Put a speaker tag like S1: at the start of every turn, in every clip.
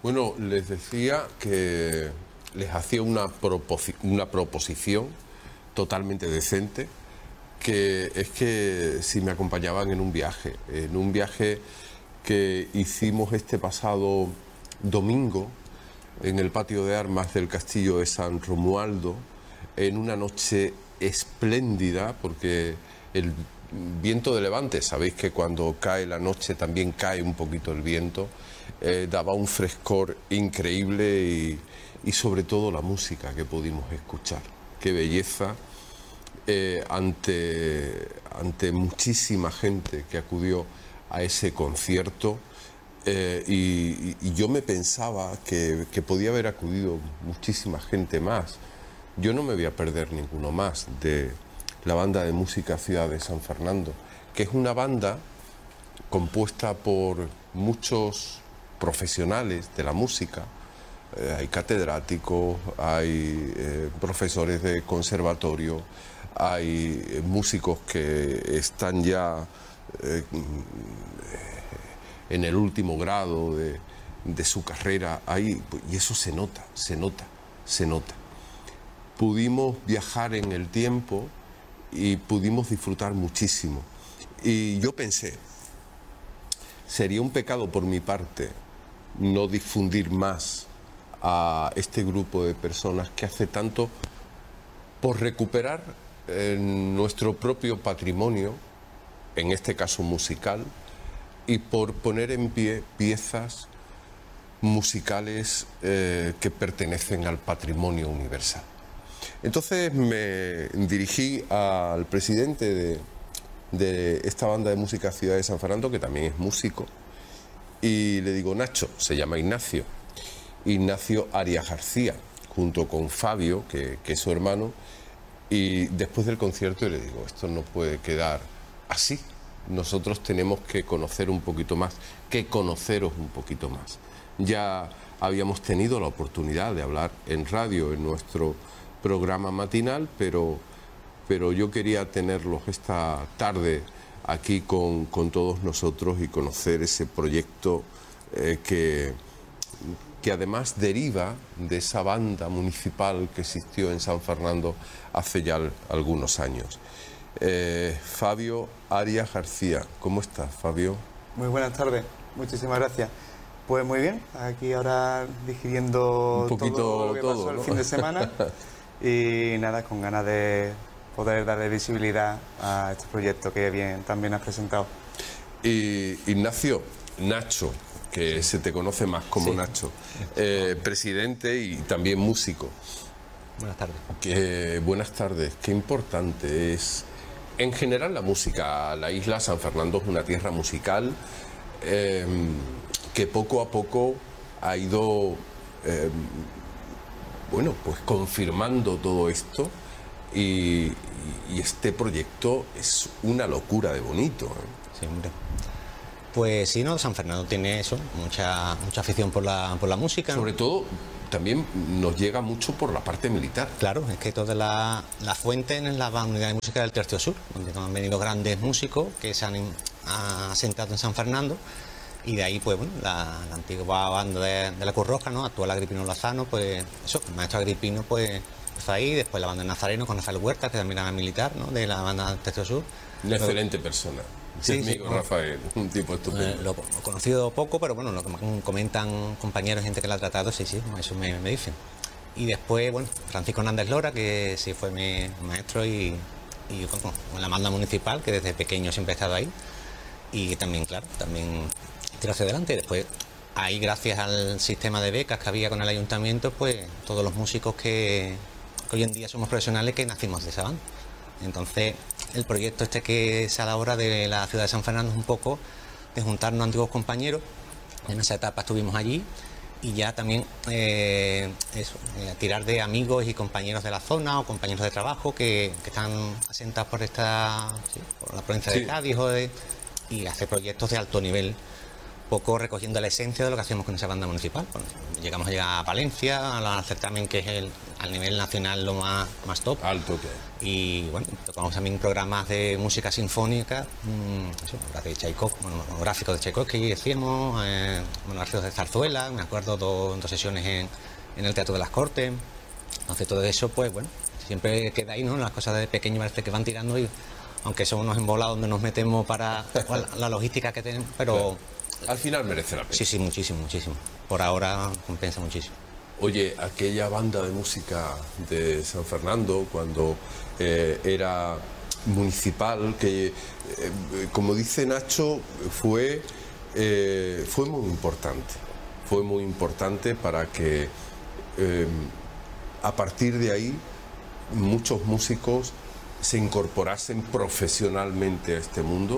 S1: Bueno, les decía que les hacía una proposición totalmente decente, que es que si me acompañaban en un viaje que hicimos este pasado domingo en el patio de armas del castillo de San Romualdo, en una noche espléndida, porque el viento de levante, sabéis que cuando cae la noche también cae un poquito el viento, daba un frescor increíble y sobre todo la música que pudimos escuchar. Qué belleza, ante muchísima gente que acudió a ese concierto, y yo me pensaba que podía haber acudido muchísima gente más. Yo no me voy a perder ninguno más de la banda de música Ciudad de San Fernando, que es una banda compuesta por muchos profesionales de la música. Hay catedráticos, hay profesores de conservatorio, hay músicos que están ya en el último grado de su carrera, y eso se nota. Pudimos viajar en el tiempo y pudimos disfrutar muchísimo. Y yo pensé, sería un pecado por mi parte no difundir más a este grupo de personas que hace tanto por recuperar nuestro propio patrimonio, en este caso musical, y por poner en pie piezas musicales que pertenecen al patrimonio universal. Entonces me dirigí al presidente de esta banda de música Ciudad de San Fernando, que también es músico, y le digo: Nacho, se llama Ignacio Arias García, junto con Fabio, que es su hermano, y después del concierto le digo: esto no puede quedar así, nosotros tenemos que conocer un poquito más, que conoceros un poquito más. Ya habíamos tenido la oportunidad de hablar en radio, en nuestro programa matinal, pero yo quería tenerlos esta tarde aquí con todos nosotros y conocer ese proyecto que además deriva de esa banda municipal que existió en San Fernando hace ya algunos años. Fabio Arias García, ¿cómo estás, Fabio?
S2: Muy buenas tardes, muchísimas gracias. Pues muy bien, aquí ahora digiriendo
S1: un poquito
S2: todo lo que pasó el
S1: ¿no?
S2: fin de semana y nada, con ganas de poder darle visibilidad a este proyecto que bien también has presentado.
S1: Y Ignacio, Nacho, que se te conoce más como sí. Nacho, presidente y también músico.
S3: Buenas tardes.
S1: Buenas tardes. Qué importante es, en general, la música. La isla San Fernando es una tierra musical que poco a poco ha ido, pues confirmando todo esto, y este proyecto es una locura de bonito.
S3: Sí, hombre. Pues sí, ¿no? San Fernando tiene eso, mucha afición por la música, ¿no?
S1: Sobre todo, también nos llega mucho por la parte militar.
S3: Claro, es que toda la fuente es la unidad de música del Tercio Sur, donde han venido grandes músicos que se han asentado en San Fernando, y de ahí, pues bueno, la antigua banda de la Cruz Roja, ¿no? Actual Agripino Lozano, pues eso, el maestro Agripino, pues está ahí. Después la banda de Nazareno con Rafael Huerta, que también era militar, ¿no? De la banda del Tercio Sur.
S1: Una excelente persona. Sí, amigo, sí, Rafael, un tipo estupendo.
S3: Lo he conocido poco, pero bueno, lo que me comentan compañeros, gente que la ha tratado, sí, eso me dicen. Y después, bueno, Francisco Hernández Lora, que sí fue mi maestro, y bueno, con la banda municipal, que desde pequeño siempre he estado ahí, y también, claro, también tiro hacia adelante. Después, ahí, gracias al sistema de becas que había con el ayuntamiento, pues todos los músicos que hoy en día somos profesionales, que nacimos de esa banda. Entonces, el proyecto este que se ha dado ahora de la ciudad de San Fernando es un poco de juntarnos antiguos compañeros. En esa etapa estuvimos allí, y ya también tirar de amigos y compañeros de la zona o compañeros de trabajo que están asentados por la provincia de Cádiz, y hacer proyectos de alto nivel, poco recogiendo la esencia de lo que hacemos con esa banda municipal. Bueno, llegamos a llegar a Palencia, al certamen que es al nivel nacional lo más top.
S1: Alto que
S3: Y bueno, tocamos también programas de música sinfónica, eso, de Tchaikovsky, monográficos de Tchaikovsky, decíamos, monográficos de zarzuela, me acuerdo dos sesiones en el Teatro de las Cortes. Entonces todo eso, pues bueno, siempre queda ahí, ¿no? Las cosas de pequeño parece que van tirando, y aunque son unos embolados donde nos metemos para la logística que tenemos, pero...
S1: al final merece la pena.
S3: Sí, muchísimo. Por ahora compensa muchísimo.
S1: Oye, aquella banda de música de San Fernando, cuando era municipal, que como dice Nacho, fue muy importante. Fue muy importante para que a partir de ahí muchos músicos se incorporasen profesionalmente a este mundo.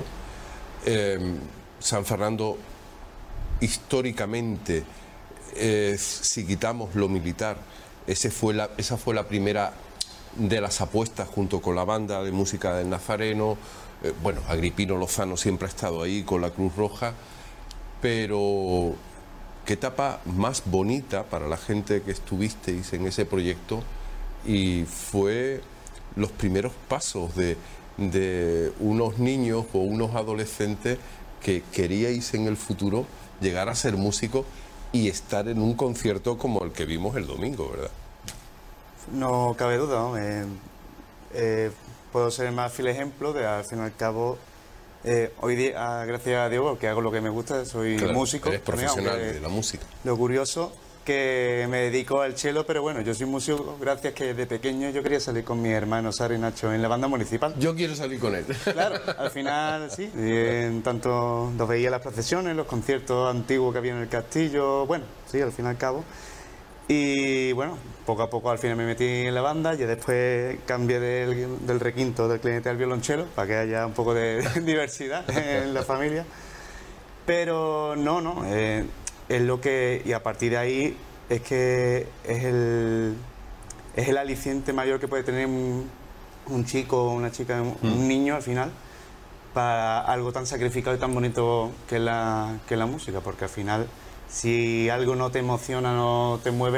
S1: San Fernando, históricamente, si quitamos lo militar, esa fue la primera de las apuestas, junto con la banda de música del Nazareno. Bueno, Agripino Lozano siempre ha estado ahí con la Cruz Roja, pero qué etapa más bonita para la gente que estuvisteis en ese proyecto, y fue los primeros pasos de unos niños o unos adolescentes que queríais en el futuro llegar a ser músicos y estar en un concierto como el que vimos el domingo, ¿verdad?
S2: No cabe duda, ¿no? Puedo ser el más fiel ejemplo de, al fin y al cabo, hoy día, gracias a Dios, que hago lo que me gusta, soy
S1: Claro,
S2: músico.
S1: eres profesional de la música.
S2: Lo curioso, que me dedico al cello, pero bueno, yo soy músico gracias que de pequeño yo quería salir con mi hermano Sara y Nacho en la banda municipal.
S1: Yo quiero salir con él.
S2: Claro, al final sí, en tanto los veía en las procesiones, los conciertos antiguos que había en el castillo, bueno, sí, al fin y al cabo. Y bueno, poco a poco al final me metí en la banda, y después cambié del requinto, del clarinete al violonchelo, para que haya un poco de diversidad en la familia. Pero no, es lo que, y a partir de ahí es que es el aliciente mayor que puede tener un chico, una chica, un niño al final, para algo tan sacrificado y tan bonito que es la música, porque al final, si algo no te emociona, no te mueve,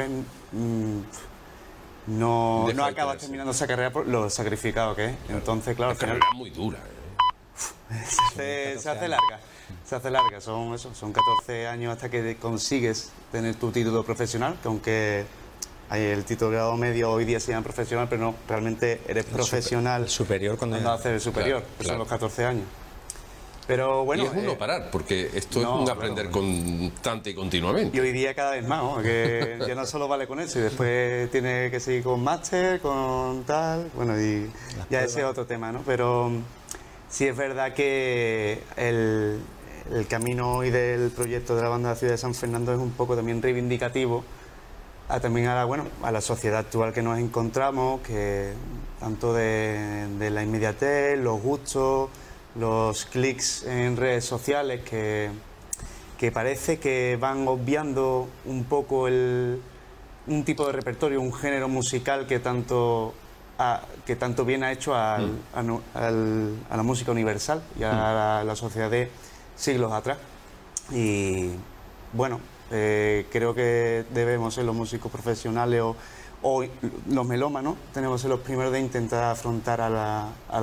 S2: no acabas terminando esa carrera por lo sacrificado que es. Entonces, claro, al final
S1: carrera muy dura.
S2: se hace larga. Se hace larga, son 14 años hasta que consigues tener tu título profesional, que aunque hay el título de grado medio hoy día se llama profesional, pero no, realmente eres profesional.
S3: Superior cuando
S2: haces el superior,
S1: Claro,
S2: que
S1: claro.
S2: son los 14 años. Pero bueno.
S1: Y es un no parar, porque esto es un aprender constante y continuamente.
S2: Y hoy día cada vez más, ¿no? Que ya no solo vale con eso, y después tiene que seguir con máster, con tal, bueno, y ya ese es otro tema, ¿no? Pero sí es verdad que el camino hoy del proyecto de la banda de la ciudad de San Fernando es un poco también reivindicativo también a la sociedad actual que nos encontramos, que tanto de la inmediatez, los gustos, los clics en redes sociales, que parece que van obviando un poco un tipo de repertorio, un género musical que tanto bien ha hecho a la música universal y a la sociedad de siglos atrás. Y bueno, creo que debemos ser los músicos profesionales o los melómanos, tenemos que ser los primeros de intentar afrontar a la